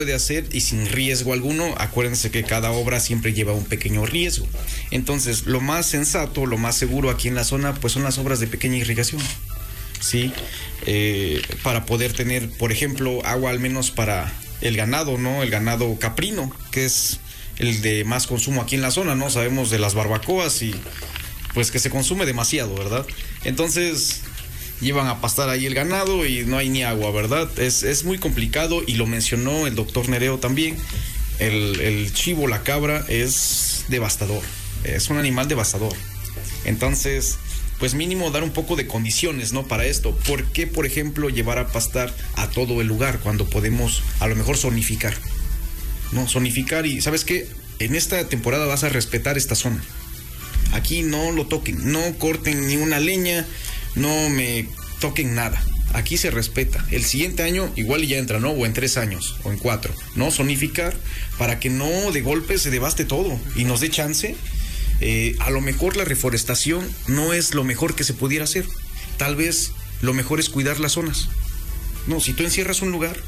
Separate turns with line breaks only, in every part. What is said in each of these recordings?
puede hacer y sin riesgo alguno. Acuérdense que cada obra siempre lleva un pequeño riesgo. Entonces, lo más sensato, lo más seguro aquí en la zona, pues son las obras de pequeña irrigación, ¿sí? Para poder tener, por ejemplo, agua al menos para el ganado, ¿no? El ganado caprino, que es el de más consumo aquí en la zona, ¿no? Sabemos de las barbacoas y pues que se consume demasiado, ¿verdad? Entonces llevan a pastar ahí el ganado y no hay ni agua, ¿verdad? Es muy complicado, y lo mencionó el doctor Nereo también. El chivo, la cabra, es devastador, es un animal devastador. Entonces, pues mínimo dar un poco de condiciones, ¿no? Para esto. ¿Por qué, por ejemplo, llevar a pastar a todo el lugar cuando podemos a lo mejor zonificar? No, zonificar, y ¿sabes qué? En esta temporada vas a respetar esta zona. Aquí no lo toquen, no corten ni una leña, no me toquen nada. Aquí se respeta. El siguiente año igual ya entra, ¿no? O en 3 años, o en 4. ¿No? Zonificar para que no de golpe se devaste todo y nos dé chance. A lo mejor la reforestación no es lo mejor que se pudiera hacer. Tal vez lo mejor es cuidar las zonas. No, si tú encierras un lugar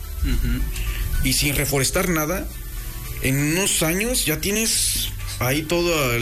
y sin reforestar nada, en unos años ya tienes ahí toda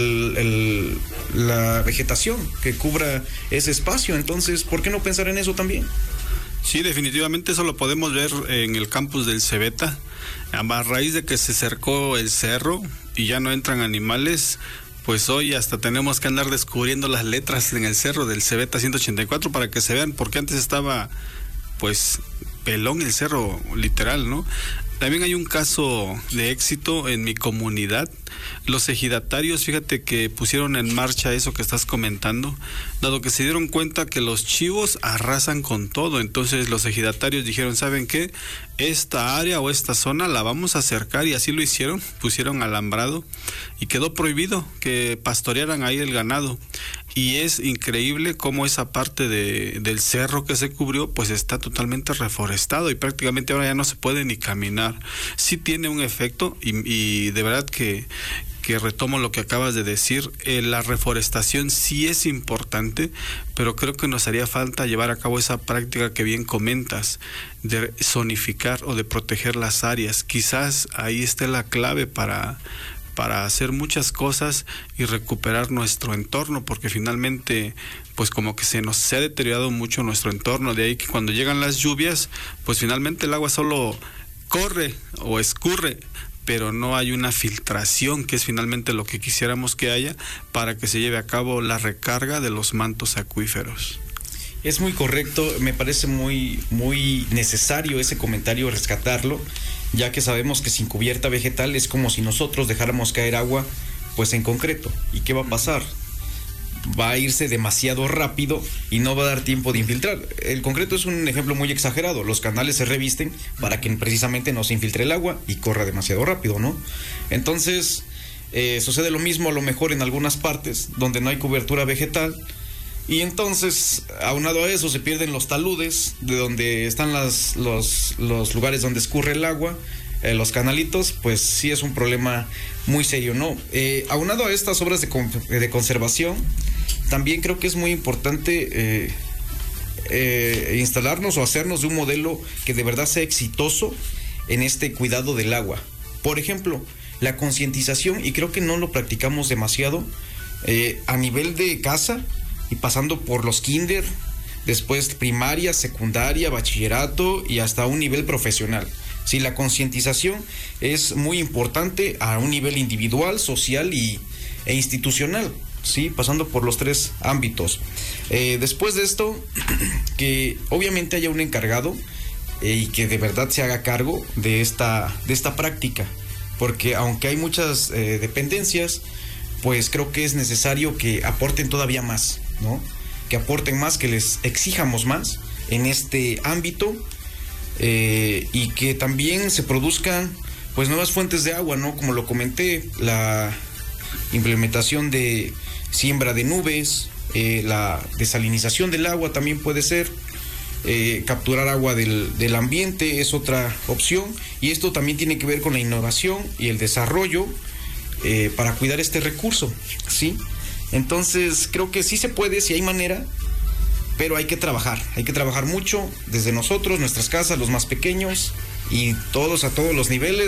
la vegetación que cubra ese espacio. Entonces, ¿por qué no pensar en eso también?
Sí, definitivamente eso lo podemos ver en el campus del Cebeta. A raíz de que se cercó el cerro y ya no entran animales, pues hoy hasta tenemos que andar descubriendo las letras en el cerro del Cebeta 184 para que se vean, porque antes estaba pues pelón el cerro, literal, ¿no? También hay un caso de éxito en mi comunidad. Los ejidatarios, fíjate que pusieron en marcha eso que estás comentando, dado que se dieron cuenta que los chivos arrasan con todo. Entonces los ejidatarios dijeron, ¿saben qué? Esta área o esta zona la vamos a acercar, y así lo hicieron. Pusieron alambrado y quedó prohibido que pastorearan ahí el ganado. Y es increíble cómo esa parte del cerro que se cubrió pues está totalmente reforestado, y prácticamente ahora ya no se puede ni caminar. Sí tiene un efecto, y de verdad que retomo lo que acabas de decir. La reforestación sí es importante, pero creo que nos haría falta llevar a cabo esa práctica que bien comentas, de zonificar o de proteger las áreas. Quizás ahí esté la clave para hacer muchas cosas y recuperar nuestro entorno, porque finalmente pues como que se ha deteriorado mucho nuestro entorno. De ahí que cuando llegan las lluvias, pues finalmente el agua solo corre o escurre, pero no hay una filtración, que es finalmente lo que quisiéramos que haya para que se lleve a cabo la recarga de los mantos acuíferos.
Es muy correcto, me parece muy, muy necesario ese comentario, rescatarlo, ya que sabemos que sin cubierta vegetal es como si nosotros dejáramos caer agua pues en concreto. ¿Y qué va a pasar? Va a irse demasiado rápido y no va a dar tiempo de infiltrar. El concreto es un ejemplo muy exagerado. Los canales se revisten para que precisamente no se infiltre el agua y corra demasiado rápido, ¿no? Entonces, sucede lo mismo a lo mejor en algunas partes donde no hay cobertura vegetal. Y entonces, aunado a eso, se pierden los taludes, de donde están los lugares donde escurre el agua, los canalitos. Pues sí es un problema muy serio, ¿no? Aunado a estas obras de conservación, también creo que es muy importante instalarnos o hacernos de un modelo que de verdad sea exitoso en este cuidado del agua. Por ejemplo, la concientización, y creo que no lo practicamos demasiado, a nivel de casa, y pasando por los kinder, después primaria, secundaria, bachillerato y hasta un nivel profesional. Sí, la concientización es muy importante a un nivel individual, social e institucional, sí, pasando por los 3 ámbitos. Después de esto, que obviamente haya un encargado y que de verdad se haga cargo de esta práctica, porque aunque hay muchas dependencias, pues creo que es necesario que aporten todavía más, ¿no? Que aporten más, que les exijamos más en este ámbito, y que también se produzcan pues nuevas fuentes de agua, ¿no? Como lo comenté, la implementación de siembra de nubes, la desalinización del agua también puede ser, capturar agua del ambiente es otra opción, y esto también tiene que ver con la innovación y el desarrollo para cuidar este recurso, ¿sí? Entonces creo que sí se puede, sí hay manera, pero hay que trabajar mucho desde nosotros, nuestras casas, los más pequeños y todos a todos los niveles.